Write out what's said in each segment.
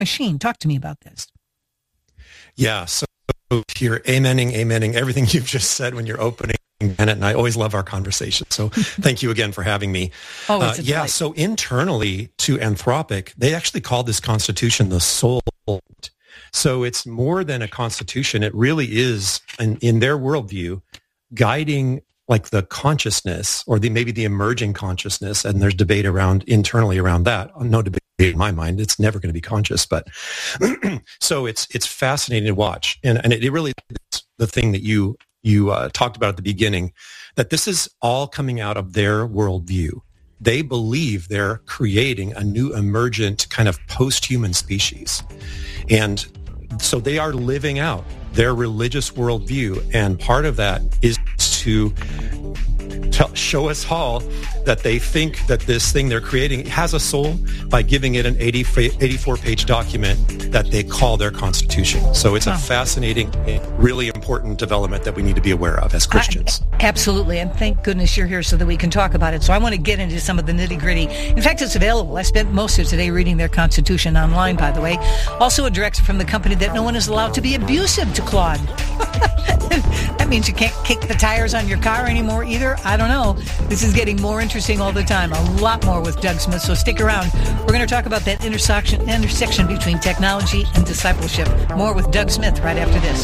machine. Talk to me about this. Yeah, so you're amening everything you've just said when you're opening, Janet, and I always love our conversation. So thank you again for having me. Delight. So internally to Anthropic, they actually call this constitution the soul. So it's more than a constitution. It really is, in their worldview, guiding like the consciousness or maybe the emerging consciousness. And there's debate internally around that. No debate in my mind. It's never going to be conscious, but so it's fascinating to watch. And it really is the thing that you talked about at the beginning, that this is all coming out of their worldview. They believe they're creating a new emergent kind of post-human species. And so they are living out their religious worldview. And part of that is to show us all that they think that this thing they're creating has a soul by giving it an 84-page document that they call their constitution. So it's a fascinating, really important development that we need to be aware of as Christians. Absolutely. And thank goodness you're here so that we can talk about it. So I want to get into some of the nitty-gritty. In fact, it's available. I spent most of today reading their constitution online, by the way. Also a directive from the company that no one is allowed to be abusive to Claude. That means you can't kick the tires on your car anymore either. I don't know. This is getting more interesting all the time. A lot more with Doug Smith. So stick around. We're going to talk about that intersection between technology and discipleship. More with Doug Smith right after this.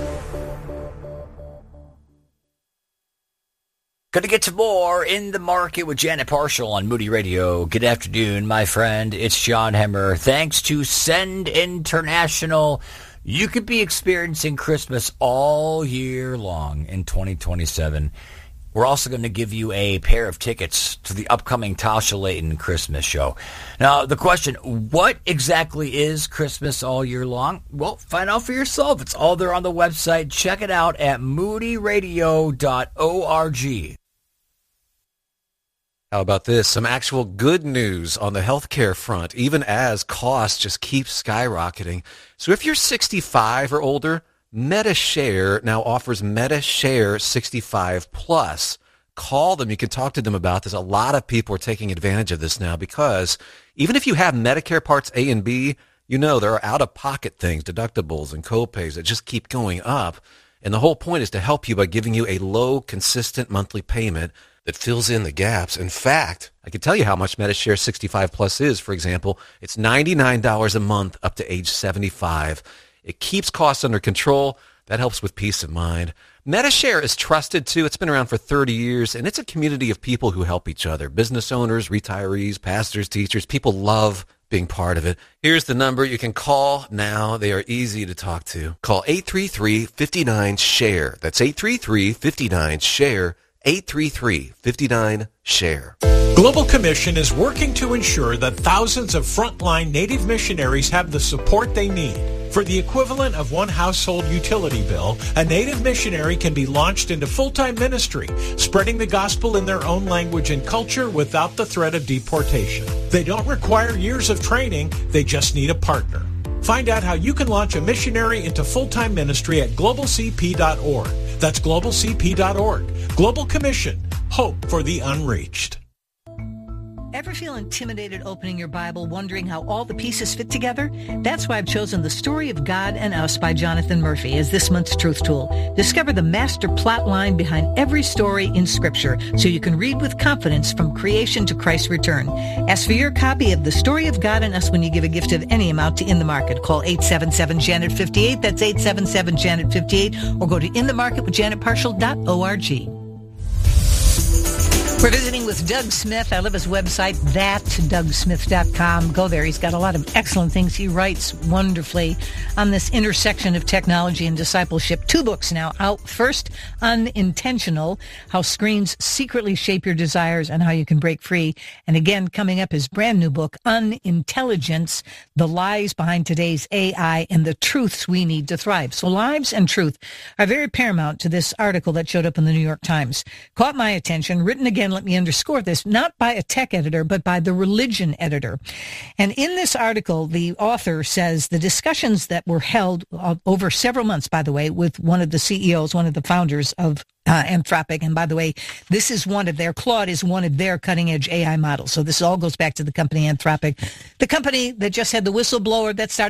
Going to get to more In the Market with Janet Parshall on Moody Radio. Good afternoon, my friend. It's John Hemmer. Thanks to Send International, you could be experiencing Christmas all year long in 2027. We're also going to give you a pair of tickets to the upcoming Tasha Layton Christmas show. Now, the question, what exactly is Christmas all year long? Well, find out for yourself. It's all there on the website. Check it out at moodyradio.org. How about this? Some actual good news on the healthcare front, even as costs just keep skyrocketing. So if you're 65 or older, MediShare now offers MediShare 65 Plus. Call them. You can talk to them about this. A lot of people are taking advantage of this now because even if you have Medicare Parts A and B, you know there are out-of-pocket things, deductibles and co-pays that just keep going up. And the whole point is to help you by giving you a low, consistent monthly payment that fills in the gaps. In fact, I can tell you how much MediShare 65 Plus is. For example, it's $99 a month up to age 75. It keeps costs under control. That helps with peace of mind. MediShare is trusted, too. It's been around for 30 years, and it's a community of people who help each other. Business owners, retirees, pastors, teachers. People love being part of it. Here's the number you can call now. They are easy to talk to. Call 833-59-SHARE. That's 833-59-SHARE. 833-59-SHARE. Global Commission is working to ensure that thousands of frontline Native missionaries have the support they need. For the equivalent of one household utility bill, a Native missionary can be launched into full-time ministry, spreading the gospel in their own language and culture without the threat of deportation. They don't require years of training, they just need a partner. Find out how you can launch a missionary into full-time ministry at globalcp.org. That's globalcp.org. Global Commission. Hope for the unreached. Ever feel intimidated opening your Bible, wondering how all the pieces fit together? That's why I've chosen The Story of God and Us by Jonathan Murphy as this month's Truth Tool. Discover the master plot line behind every story in Scripture so you can read with confidence from creation to Christ's return. Ask for your copy of The Story of God and Us when you give a gift of any amount to In the Market. Call 877-JANET-58. That's 877-JANET-58. Or go to inthemarketwithjanetparshall.org. We're visiting with Doug Smith. I love his website, thatdougsmith.com. Go there. He's got a lot of excellent things. He writes wonderfully on this intersection of technology and discipleship. 2 books now out. First, Unintentional, How Screens Secretly Shape Your Desires and How You Can Break Free. And again, coming up, his brand new book, Unintelligence, The Lies Behind Today's AI and the Truths We Need to Thrive. So lives and truth are very paramount to this article that showed up in the New York Times. Caught my attention, written again again, let me underscore this, not by a tech editor, but by the religion editor. And in this article, the author says the discussions that were held over several months, by the way, with one of the CEOs, one of the founders of Anthropic. And by the way, this is Claude is one of their cutting edge AI models. So this all goes back to the company Anthropic, the company that just had the whistleblower that started